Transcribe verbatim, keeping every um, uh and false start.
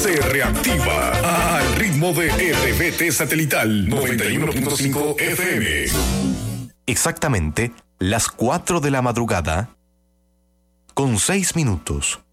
Se reactiva al ritmo de R B T Satelital noventa y uno punto cinco F M. Exactamente las cuatro de la madrugada con seis minutos.